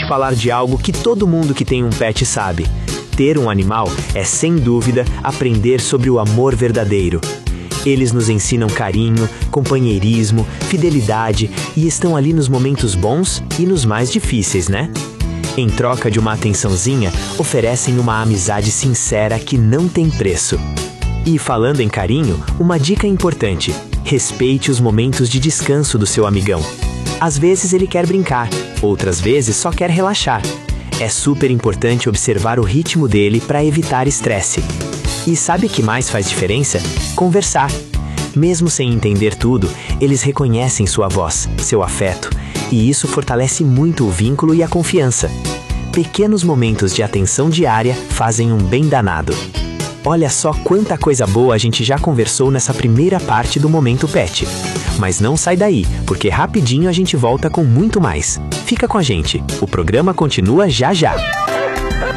te falar de algo que todo mundo que tem um pet sabe. Ter um animal é, sem dúvida, aprender sobre o amor verdadeiro. Eles nos ensinam carinho, companheirismo, fidelidade e estão ali nos momentos bons e nos mais difíceis, né? Em troca de uma atençãozinha, oferecem uma amizade sincera que não tem preço. E falando em carinho, uma dica importante: respeite os momentos de descanso do seu amigão. Às vezes ele quer brincar, outras vezes só quer relaxar. É super importante observar o ritmo dele para evitar estresse. E sabe o que mais faz diferença? Conversar. Mesmo sem entender tudo, eles reconhecem sua voz, seu afeto, e isso fortalece muito o vínculo e a confiança. Pequenos momentos de atenção diária fazem um bem danado. Olha só quanta coisa boa a gente já conversou nessa primeira parte do Momento Pet. Mas não sai daí, porque rapidinho a gente volta com muito mais. Fica com a gente, o programa continua já já.